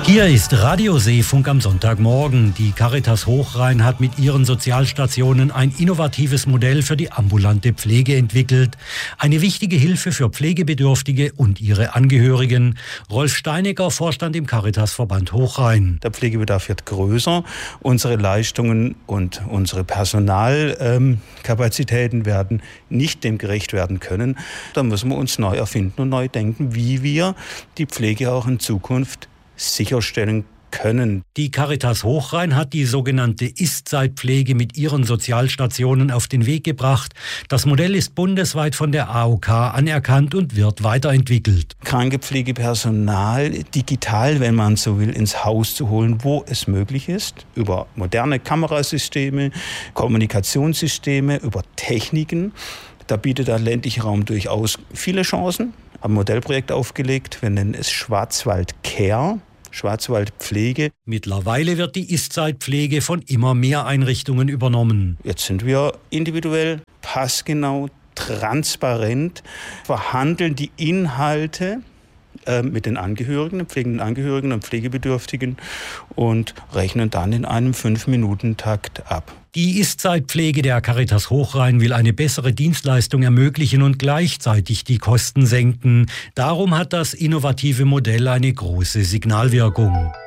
Hier ist Radio Seefunk am Sonntagmorgen. Die Caritas Hochrhein hat mit ihren Sozialstationen ein innovatives Modell für die ambulante Pflege entwickelt. Eine wichtige Hilfe für Pflegebedürftige und ihre Angehörigen. Rolf Steinecker, Vorstand im Caritasverband Hochrhein. Der Pflegebedarf wird größer. Unsere Leistungen und unsere Personalkapazitäten werden nicht dem gerecht werden können. Da müssen wir uns neu erfinden und neu denken, wie wir die Pflege auch in Zukunft sicherstellen können. Die Caritas Hochrhein hat die sogenannte Ist-Zeit-Pflege mit ihren Sozialstationen auf den Weg gebracht. Das Modell ist bundesweit von der AOK anerkannt und wird weiterentwickelt. Krankepflegepersonal digital, wenn man so will, ins Haus zu holen, wo es möglich ist, über moderne Kamerasysteme, Kommunikationssysteme, über Techniken. Da bietet der ländliche Raum durchaus viele Chancen. Ein Modellprojekt aufgelegt, wir nennen es Schwarzwald Care, Schwarzwaldpflege. Mittlerweile wird die Ist-Zeit-Pflege von immer mehr Einrichtungen übernommen. Jetzt sind wir individuell, passgenau, transparent, verhandeln die Inhalte mit den Angehörigen, den pflegenden Angehörigen und Pflegebedürftigen und rechnen dann in einem 5-Minuten-Takt ab. Die Ist-Zeit-Pflege der Caritas Hochrhein will eine bessere Dienstleistung ermöglichen und gleichzeitig die Kosten senken. Darum hat das innovative Modell eine große Signalwirkung.